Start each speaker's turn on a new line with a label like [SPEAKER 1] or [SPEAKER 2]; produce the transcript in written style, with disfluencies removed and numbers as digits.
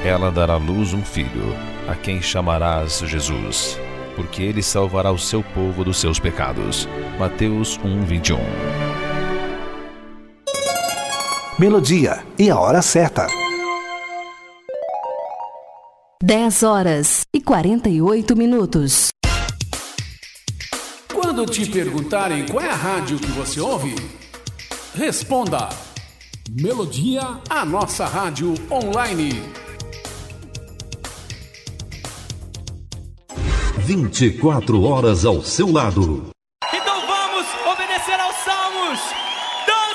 [SPEAKER 1] Ela dará à luz um filho, a quem chamarás Jesus, porque ele salvará o seu povo dos seus pecados. Mateus 1:21.
[SPEAKER 2] Melodia e a hora certa.
[SPEAKER 3] 10h48.
[SPEAKER 4] Quando te perguntarem qual é a rádio que você ouve, responda: Melodia, a nossa rádio online.
[SPEAKER 5] 24 horas ao seu lado.